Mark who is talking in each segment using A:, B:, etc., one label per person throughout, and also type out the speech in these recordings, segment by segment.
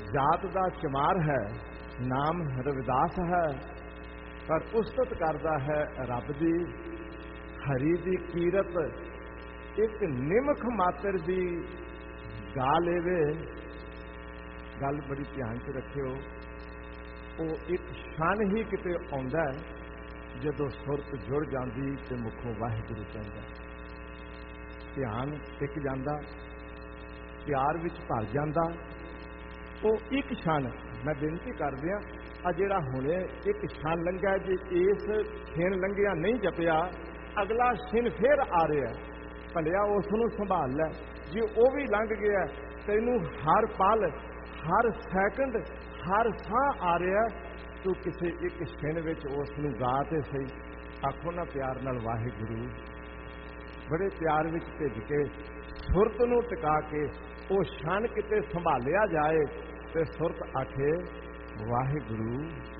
A: जात दा चमार है, नाम रविदास है, पर उस्तत करदा है रब दी। हरी दी कीरत एक निमख मात्र दी गा लेवे। गल बड़ी ध्यान च रखियो, वो एक क्षण ही किते आउंदा है जदों सुरत जुड़ जाती ते मुखों वाहिगुरू कहंदा। ध्यान टिक जांदा, प्यार विच भर जांदा। वो एक क्षण, मैं बेनती कर दिया, आ जिहड़ा हुणे एक क्षण लंघिया, जे इस क्षण लंघिया नहीं जपिया, अगला क्षण फिर आ रहा है, भलिया उसनूं संभाल लै। जे वो भी लंघ गया, तैनूं हर पल, हर सैकंड, हर साह आ रहा, तू किसी एक क्षण विच उसनूं गा ते सही। आखो ना प्यार नाल वाहिगुरू। बड़े प्यार विच भिज के सुरत नूं टिका के वो क्षण किते संभालिया जाए ते सुरत आखे वाहिगुरू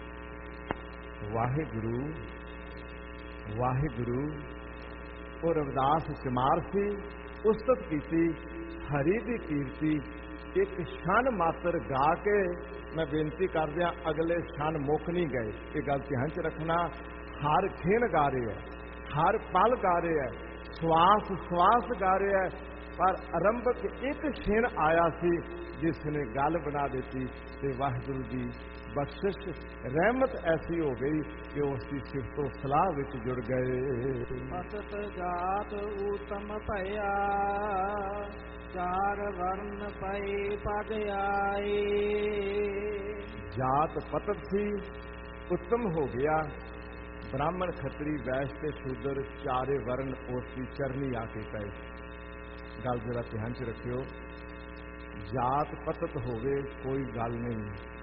A: वाहिगुरू वाहिगुरू। वो रविदास चमार सी, उस्तत कीती, हरी दी कीर्ति एक क्षण मात्र गा के मैं बेनती कर दिया, अगले क्षण मुक नहीं गए। ये गल ध्यान च रखना, हर खेन गा रहे हैं, हर पल गा रहे हैं, श्वास श्वास गा रहे हैं, पर आरंभक एक क्षण आया सी जिसने गल बना दी ते वाहिगुरू की बख्शिश रहमत ऐसी हो गई कि उसकी सिफतो सलाह विच जुड़ गए।
B: पतत जात उत्तम भया, चार वर्ण पई पद आए।
A: जात पतत सी, उत्तम हो गया। ब्राह्मण खत्री वैश्य ते शूद्र चारे वर्ण उसकी चरनी आके पे। गल जरा ध्यान च रखियो, जात पतत होवे कोई गल नहीं,